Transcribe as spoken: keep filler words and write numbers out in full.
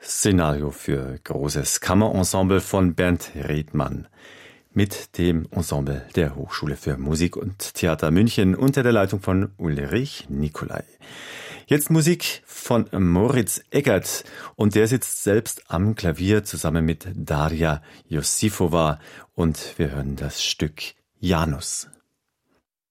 Szenario für großes Kammerensemble von Bernd Redmann mit dem Ensemble der Hochschule für Musik und Theater München unter der Leitung von Ulrich Nicolai. Jetzt Musik von Moritz Eggert und der sitzt selbst am Klavier zusammen mit Daria Josifova und wir hören das Stück Janus.